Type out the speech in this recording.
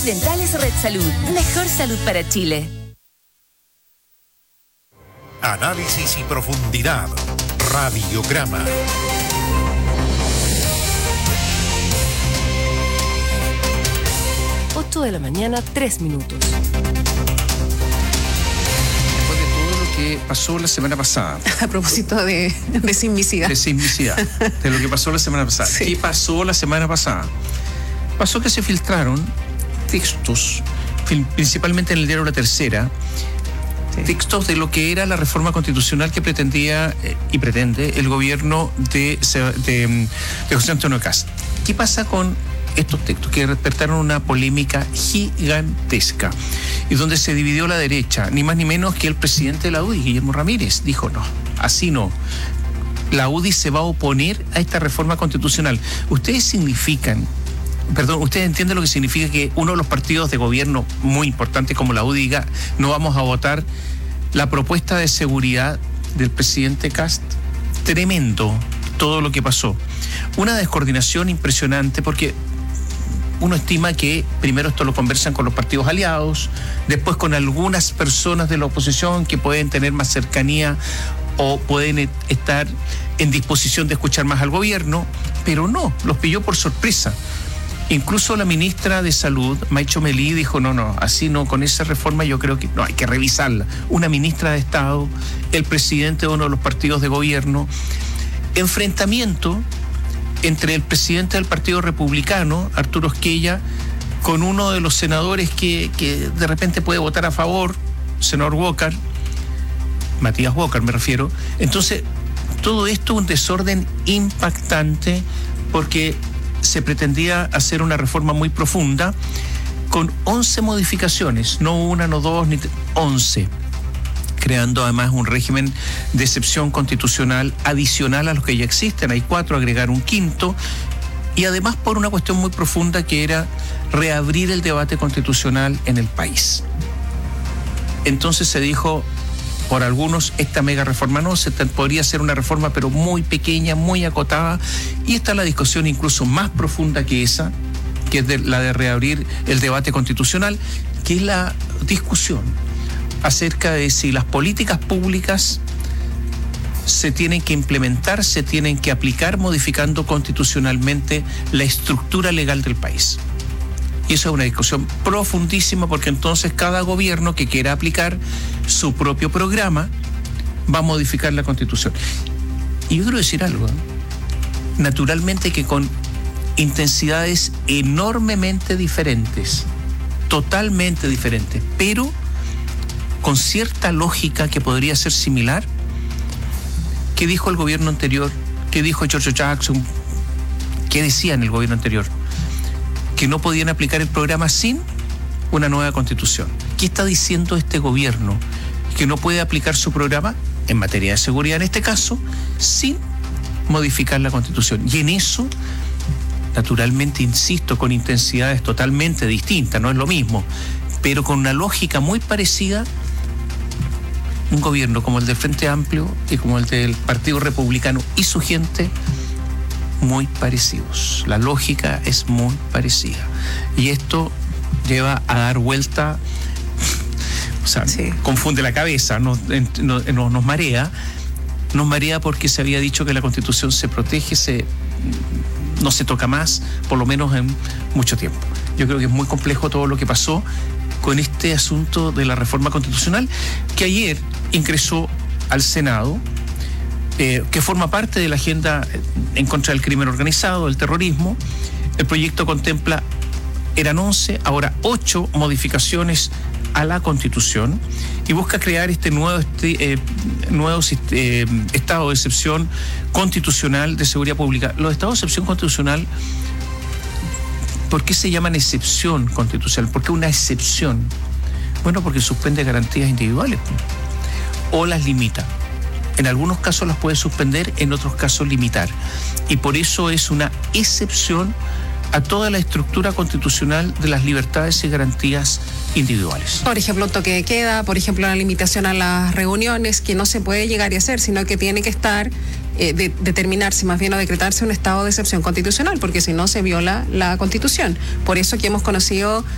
Dentales Red Salud. Mejor salud para Chile. Análisis y profundidad. Radiograma. De la mañana, 3 minutos. Después de todo lo que pasó la semana pasada. A propósito de sismicidad. De sismicidad. De lo que pasó la semana pasada. Sí. ¿Qué pasó la semana pasada? Pasó que se filtraron textos, principalmente en el diario La Tercera, textos de lo que era la reforma constitucional que pretendía y pretende el gobierno de José Antonio Kast. ¿Qué pasa con estos textos que despertaron una polémica gigantesca y donde se dividió la derecha, ni más ni menos que el presidente de la UDI, Guillermo Ramírez, dijo no, así no. La UDI se va a oponer a esta reforma constitucional. Ustedes entienden lo que significa que uno de los partidos de gobierno muy importantes como la UDI diga no vamos a votar la propuesta de seguridad del presidente Kast. Tremendo todo lo que pasó. Una descoordinación impresionante porque uno estima que primero esto lo conversan con los partidos aliados, después con algunas personas de la oposición que pueden tener más cercanía o pueden estar en disposición de escuchar más al gobierno, pero no, los pilló por sorpresa. Incluso la ministra de Salud, Maicho Melí, dijo no, así no, con esa reforma yo creo que no, hay que revisarla. Una ministra de Estado, el presidente de uno de los partidos de gobierno, enfrentamiento entre el presidente del Partido Republicano, Arturo Esquella, con uno de los senadores que de repente puede votar a favor, senador Walker, Matías Walker me refiero. Entonces, todo esto un desorden impactante porque se pretendía hacer una reforma muy profunda con 11 modificaciones, no una, no dos, ni 11. Creando además un régimen de excepción constitucional adicional a los que ya existen. Hay 4, agregar un quinto, y además por una cuestión muy profunda que era reabrir el debate constitucional en el país. Entonces se dijo por algunos, esta mega reforma no, podría ser una reforma pero muy pequeña, muy acotada, y está la discusión incluso más profunda que esa, que es la de reabrir el debate constitucional, que es la discusión acerca de si las políticas públicas se tienen que implementar, se tienen que aplicar modificando constitucionalmente la estructura legal del país. Y eso es una discusión profundísima porque entonces cada gobierno que quiera aplicar su propio programa va a modificar la Constitución. Y yo quiero decir algo, naturalmente que con intensidades enormemente diferentes, totalmente diferentes, pero con cierta lógica que podría ser similar. ¿Qué dijo el gobierno anterior? ¿Qué dijo George Jackson? ¿Qué decía en el gobierno anterior? Que no podían aplicar el programa sin una nueva constitución. ¿Qué está diciendo este gobierno? Que no puede aplicar su programa, en materia de seguridad en este caso, sin modificar la constitución. Y en eso, naturalmente, insisto, con intensidades totalmente distintas, no es lo mismo, pero con una lógica muy parecida, un gobierno como el del Frente Amplio y como el del Partido Republicano y su gente, muy parecidos. La lógica es muy parecida. Y esto lleva a dar vuelta, o sea, sí, confunde la cabeza, nos marea. Nos marea porque se había dicho que la Constitución se protege, no se toca más, por lo menos en mucho tiempo. Yo creo que es muy complejo todo lo que pasó con este asunto de la reforma constitucional, que ayer ingresó al Senado, que forma parte de la agenda en contra del crimen organizado, del terrorismo. El proyecto contempla, eran 11, ahora 8 modificaciones a la Constitución y busca crear este nuevo estado de excepción constitucional de seguridad pública. Los estados de excepción constitucional, ¿por qué se llaman excepción constitucional? ¿Por qué una excepción? Bueno, porque suspende garantías individuales o las limita. En algunos casos las puede suspender, en otros casos limitar. Y por eso es una excepción a toda la estructura constitucional de las libertades y garantías individuales. Por ejemplo, un toque de queda, por ejemplo, la limitación a las reuniones, que no se puede llegar a hacer, sino que tiene que estar, determinarse más bien o decretarse un estado de excepción constitucional, porque si no se viola la Constitución. Por eso que hemos conocido